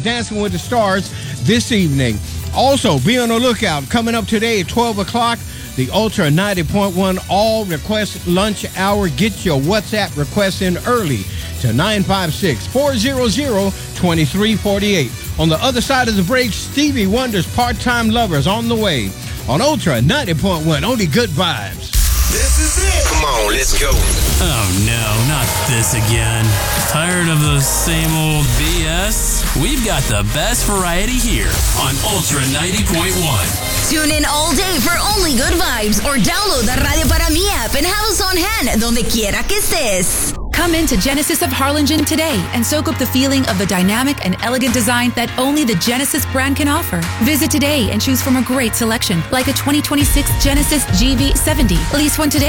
Dancing with the Stars this evening. Also, be on the lookout. Coming up today at 12 o'clock, the Ultra 90.1 All Request Lunch Hour. Get your WhatsApp requests in early to 956-400-2348. On the other side of the break, Stevie Wonder's Part-Time Lovers on the way. On Ultra 90.1, only good vibes. This is it. Come on, let's go. Oh no, not this again. Tired of the same old BS? We've got the best variety here on Ultra 90.1. Tune in all day for only good vibes or download the Radio Para Mi app and have us on hand donde quiera que estés. Come into Genesis of Harlingen today and soak up the feeling of the dynamic and elegant design that only the Genesis brand can offer. Visit today and choose from a great selection, like a 2026 Genesis GV70. Lease one today.